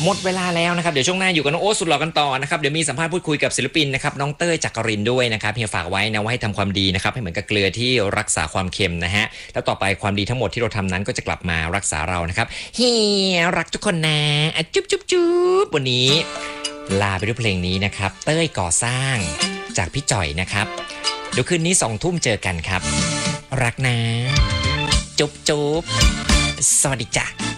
หมดเวลาแล้วนะครับเดี๋ยวช่วงหน้าอยู่กับน้องโอ๊ตสุดหล่อกันต่อนะครับเดี๋ยวมีสัมภาษณ์พูดคุยกับศิลปินนะครับน้องเต้ยจักรินด้วยนะครับเฮียฝากไว้นะว่าให้ทำความดีนะครับให้เหมือนกับเกลือที่รักษาความเค็มนะฮะแล้วต่อไปความดีทั้งหมดที่เราทำนั้นก็จะกลับมารักษาเรานะครับเฮียรักทุกคนนะจุ๊บจุ๊บจุ๊บวันนี้ลาไปด้วยเพลงนี้นะครับเต้ยก่อสร้างจากพี่จ่อยนะครับเดี๋ยวคืนนี้20 ทุ่มเจอกันครับรักนะจุ๊บจุ๊บสวัสดีจ้ะ